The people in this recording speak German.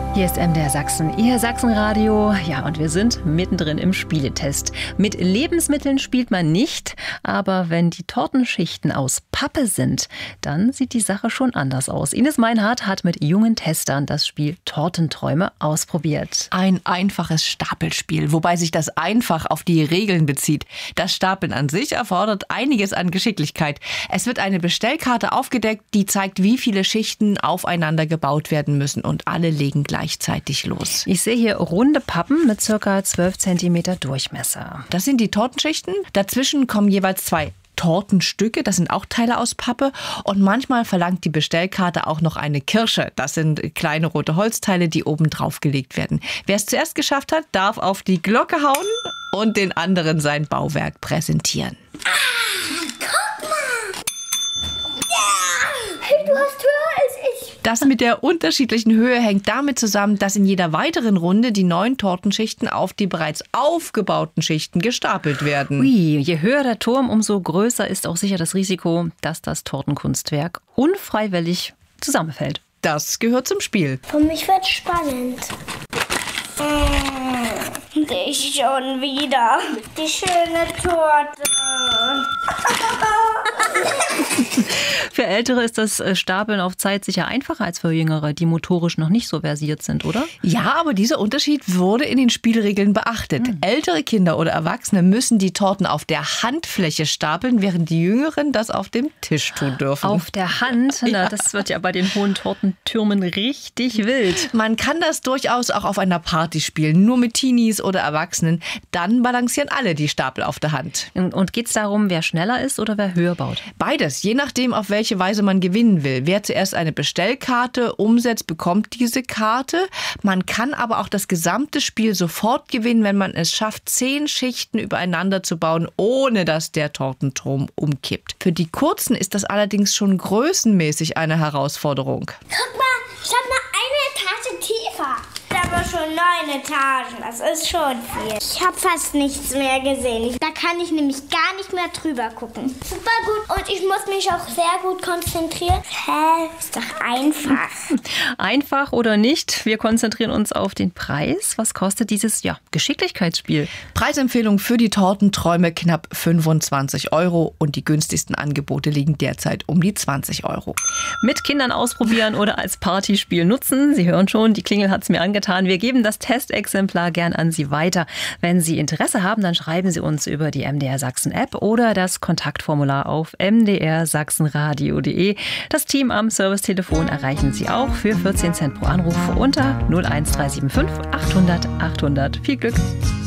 Hier ist MDR Sachsen, Ihr Sachsenradio. Ja, und wir sind mittendrin im Spieletest. Mit Lebensmitteln spielt man nicht, aber wenn die Tortenschichten aus Pappe sind, dann sieht die Sache schon anders aus. Ines Meinhardt hat mit jungen Testern das Spiel Tortenträume ausprobiert. Ein einfaches Stapelspiel, wobei sich das einfach auf die Regeln bezieht. Das Stapeln an sich erfordert einiges an Geschicklichkeit. Es wird eine Bestellkarte aufgedeckt, die zeigt, wie viele Schichten aufeinander gebaut werden müssen, und alle legen gleichzeitig los. Ich sehe hier runde Pappen mit ca. 12 cm Durchmesser. Das sind die Tortenschichten. Dazwischen kommen jeweils 2 Tortenstücke, das sind auch Teile aus Pappe, und manchmal verlangt die Bestellkarte auch noch eine Kirsche. Das sind kleine rote Holzteile, die oben drauf gelegt werden. Wer es zuerst geschafft hat, darf auf die Glocke hauen und den anderen sein Bauwerk präsentieren. Guck mal! Ja! Hey, du hast höher als ich. Das mit der unterschiedlichen Höhe hängt damit zusammen, dass in jeder weiteren Runde die 9 Tortenschichten auf die bereits aufgebauten Schichten gestapelt werden. Ui, je höher der Turm, umso größer ist auch sicher das Risiko, dass das Tortenkunstwerk unfreiwillig zusammenfällt. Das gehört zum Spiel. Für mich wird spannend. Ich schon wieder. Die schöne Torte. Für Ältere ist das Stapeln auf Zeit sicher einfacher als für Jüngere, die motorisch noch nicht so versiert sind, oder? Ja, aber dieser Unterschied wurde in den Spielregeln beachtet. Ältere Kinder oder Erwachsene müssen die Torten auf der Handfläche stapeln, während die Jüngeren das auf dem Tisch tun dürfen. Auf der Hand? Na, das wird ja bei den hohen Tortentürmen richtig wild. Man kann das durchaus auch auf einer Party spielen, nur mit Teenies oder Erwachsenen. Dann balancieren alle die Stapel auf der Hand. Und geht es darum, wer schneller ist oder wer höher baut? Beides, je nachdem, auf welche Weise man gewinnen will. Wer zuerst eine Bestellkarte umsetzt, bekommt diese Karte. Man kann aber auch das gesamte Spiel sofort gewinnen, wenn man es schafft, 10 Schichten übereinander zu bauen, ohne dass der Tortenturm umkippt. Für die Kurzen ist das allerdings schon größenmäßig eine Herausforderung. Guck mal, ich habe noch eine Etage tiefer. Aber schon 9 Etagen, das ist schon viel. Ich habe fast nichts mehr gesehen. Da kann ich nämlich gar nicht mehr drüber gucken. Super gut, und ich muss mich auch sehr gut konzentrieren. Hä, ist doch einfach. Einfach oder nicht, wir konzentrieren uns auf den Preis. Was kostet dieses Geschicklichkeitsspiel? Preisempfehlung für die Tortenträume knapp 25 € und die günstigsten Angebote liegen derzeit um die 20 €. Mit Kindern ausprobieren oder als Partyspiel nutzen. Sie hören schon, die Klingel hat es mir angetan. Wir geben das Testexemplar gern an Sie weiter. Wenn Sie Interesse haben, dann schreiben Sie uns über die MDR Sachsen App oder das Kontaktformular auf mdrsachsenradio.de. Das Team am Servicetelefon erreichen Sie auch für 14 Cent pro Anruf unter 01375 800 800. Viel Glück!